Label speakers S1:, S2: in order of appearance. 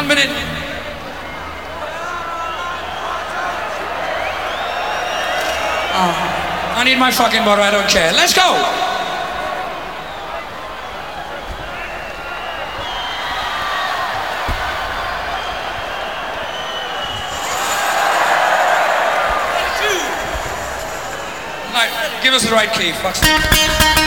S1: 1 minute. I need my fucking water, I don't care. Let's go! Give us the right key, fuck.